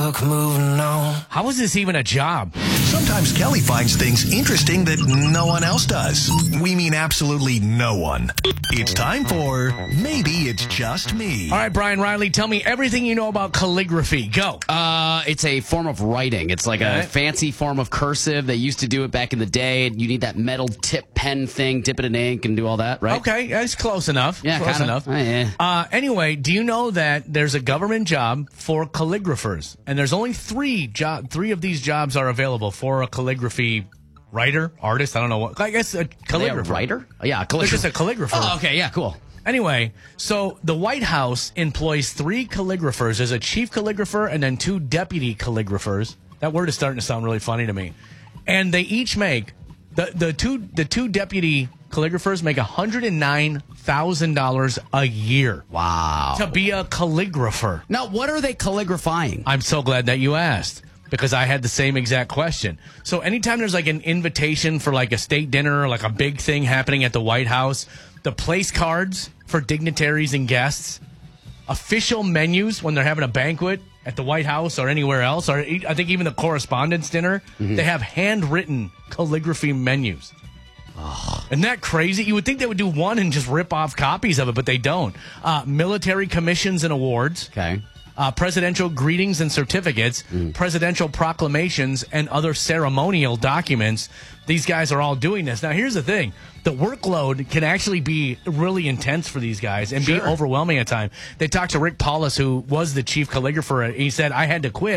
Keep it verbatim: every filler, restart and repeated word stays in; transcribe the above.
book, moving on. How is this even a job? Sometimes Kelly finds things interesting that no one else does. We mean absolutely no one. It's time for Maybe It's Just Me. All right, Brian Riley, tell me everything you know about calligraphy. Go. Uh, it's a form of writing. It's like Okay. a fancy form of cursive. They used to do it back in the day. You need that metal tip pen thing, dip it in ink and do all that, right? Okay, that's close enough. Yeah, close kinda. enough. Oh, yeah. Uh, anyway, do you know that there's a government job for calligraphers, and there's only three job, three of these jobs are available for a calligraphy writer, artist. I don't know what. I guess a Are they calligrapher. a writer? Oh, yeah, a They're just calligrapher. a calligrapher. Oh, okay, yeah, cool. Anyway, so the White House employs three calligraphers. There's a chief calligrapher and then two deputy calligraphers. That word is starting to sound really funny to me. And they each make the the two the two deputy calligraphers make one hundred nine thousand dollars a year. Wow. To be a calligrapher. Now, what are they calligraphing? I'm so glad that you asked, because I had the same exact question. So anytime there's like an invitation for like a state dinner or like a big thing happening at the White House, the place cards for dignitaries and guests, official menus when they're having a banquet at the White House or anywhere else, or I think even the Correspondents' Dinner, they have handwritten calligraphy menus. Isn't that crazy? You would think they would do one and just rip off copies of it, but they don't. Uh, military commissions and awards. Okay. Uh, presidential greetings and certificates, presidential proclamations, and other ceremonial documents. These guys are all doing this. Now, here's the thing. The workload can actually be really intense for these guys and be Sure. overwhelming at times. They talked to Rick Paulus, who was the chief calligrapher, and he said, I had to quit